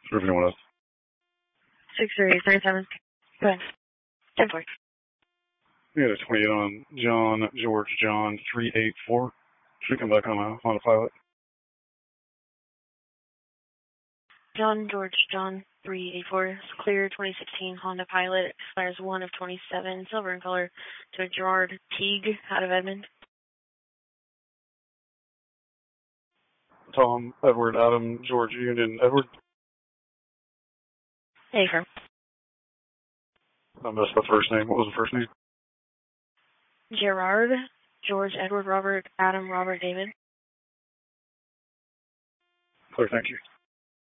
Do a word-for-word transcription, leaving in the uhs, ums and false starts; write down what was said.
Sure, if you want to. six three three seven. Go ahead. ten four. We got a twenty-eight on John, George, John, three eight four. Should come back on a, on a pilot. John, George, John, three eight four. Clear twenty sixteen Honda Pilot. Expires one of twenty-seven. Silver in color. To Gerard Teague out of Edmond. Tom, Edward, Adam, George, Union, Edward. Hey, firm. I missed the first name. What was the first name? Gerard, George, Edward, Robert, Adam, Robert, David. Clear, thank you.